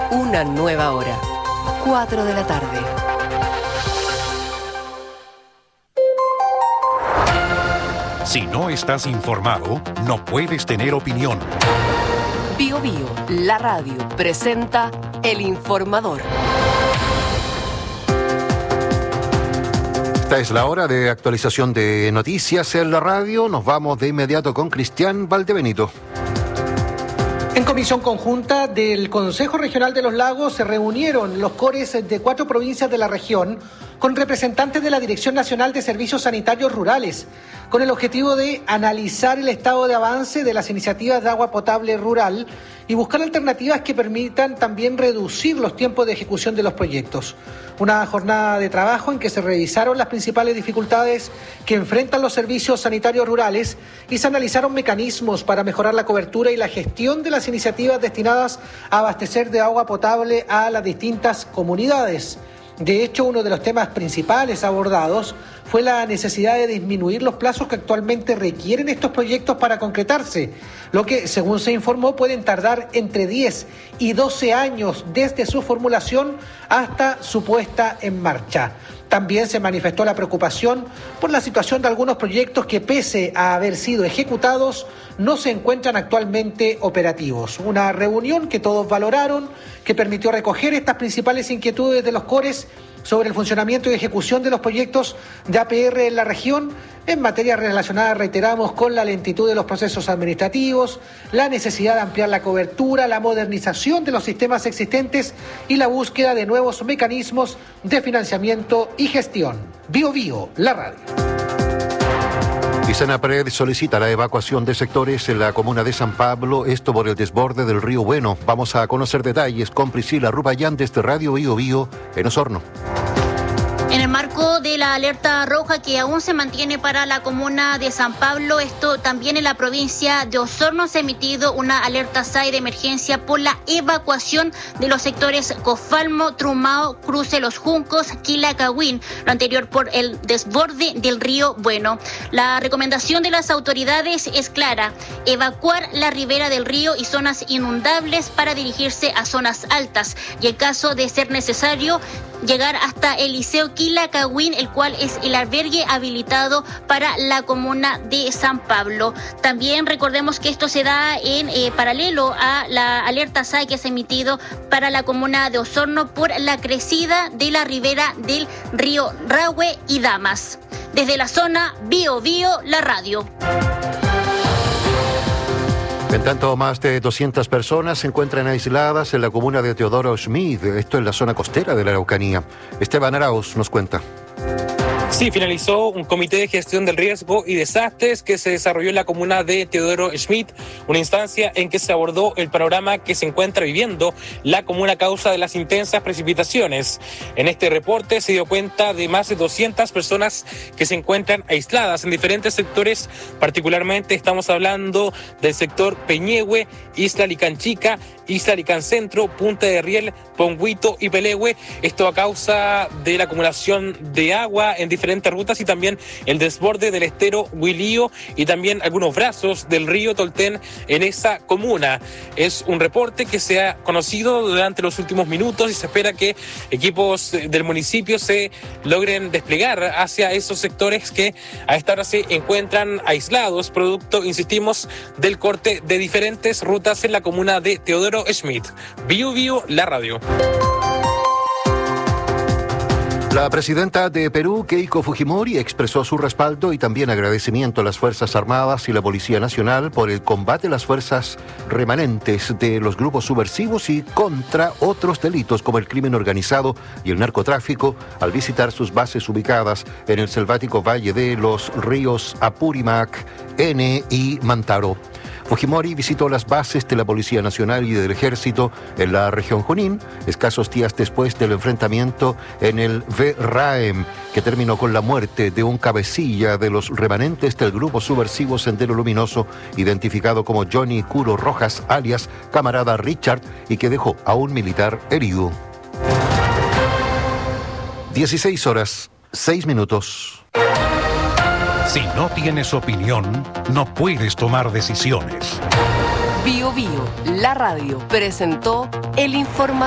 Una nueva hora. 4 de la tarde. Si no estás informado, no puedes tener opinión. Bío Bío, la radio, presenta El Informador. Esta es la hora de actualización de noticias en la radio. Nos vamos de inmediato con Cristian Valdebenito. En comisión conjunta del Consejo Regional de los Lagos se reunieron los CORES de 4 provincias de la región con representantes de la Dirección Nacional de Servicios Sanitarios Rurales, con el objetivo de analizar el estado de avance de las iniciativas de agua potable rural y buscar alternativas que permitan también reducir los tiempos de ejecución de los proyectos. Una jornada de trabajo en que se revisaron las principales dificultades que enfrentan los servicios sanitarios rurales y se analizaron mecanismos para mejorar la cobertura y la gestión de las iniciativas destinadas a abastecer de agua potable a las distintas comunidades. De hecho, uno de los temas principales abordados fue la necesidad de disminuir los plazos que actualmente requieren estos proyectos para concretarse, lo que, según se informó, pueden tardar entre 10 y 12 años desde su formulación hasta su puesta en marcha. También se manifestó la preocupación por la situación de algunos proyectos que, pese a haber sido ejecutados, no se encuentran actualmente operativos. Una reunión que todos valoraron, que permitió recoger estas principales inquietudes de los CORES sobre el funcionamiento y ejecución de los proyectos de APR en la región. En materia relacionada, reiteramos, con la lentitud de los procesos administrativos, la necesidad de ampliar la cobertura, la modernización de los sistemas existentes y la búsqueda de nuevos mecanismos de financiamiento y gestión. Bío Bío, la radio. Y Senapred solicita la evacuación de sectores en la comuna de San Pablo, esto por el desborde del río Bueno. Vamos a conocer detalles con Priscila Rupayán desde Radio Bío Bío en Osorno. En el marco de la alerta roja que aún se mantiene para la comuna de San Pablo, esto también en la provincia de Osorno se ha emitido una alerta SAE de emergencia por la evacuación de los sectores Cofalmo, Trumao, Cruce Los Juncos, Quilacagüín, lo anterior por el desborde del río Bueno. La recomendación de las autoridades es clara: evacuar la ribera del río y zonas inundables para dirigirse a zonas altas y, en caso de ser necesario, llegar hasta el Liceo Quilacagüín, el cual es el albergue habilitado para la comuna de San Pablo. También recordemos que esto se da en paralelo a la alerta SAE que se ha emitido para la comuna de Osorno por la crecida de la ribera del río Rahue y Damas. Desde la zona, Bío Bío, la radio. En tanto, más de 200 personas se encuentran aisladas en la comuna de Teodoro Schmid, esto en la zona costera de la Araucanía. Esteban Arauz nos cuenta. Sí, finalizó un comité de gestión del riesgo y desastres que se desarrolló en la comuna de Teodoro Schmid, una instancia en que se abordó el panorama que se encuentra viviendo la comuna a causa de las intensas precipitaciones. En este reporte se dio cuenta de más de 200 personas que se encuentran aisladas en diferentes sectores, particularmente estamos hablando del sector Peñehue, Isla Licanchica, Isla Licancentro, Punta de Riel, Pongüito y Pelehue, esto a causa de la acumulación de agua en diferentes rutas y también el desborde del estero Huilío y también algunos brazos del río Tolten en esa comuna. Es un reporte que se ha conocido durante los últimos minutos y se espera que equipos del municipio se logren desplegar hacia esos sectores que a esta hora se encuentran aislados, producto, insistimos, del corte de diferentes rutas en la comuna de Teodoro Schmid. Bío Bío, la radio. La presidenta de Perú, Keiko Fujimori, expresó su respaldo y también agradecimiento a las Fuerzas Armadas y la Policía Nacional por el combate a las fuerzas remanentes de los grupos subversivos y contra otros delitos como el crimen organizado y el narcotráfico al visitar sus bases ubicadas en el selvático valle de los ríos Apurímac, N y Mantaro. Fujimori visitó las bases de la Policía Nacional y del Ejército en la región Junín, escasos días después del enfrentamiento en el VRAEM, que terminó con la muerte de un cabecilla de los remanentes del grupo subversivo Sendero Luminoso, identificado como Johnny Curo Rojas, alias Camarada Richard, y que dejó a un militar herido. 16:06. Si no tienes opinión, no puedes tomar decisiones. Bío Bío, la radio, presentó El Informador.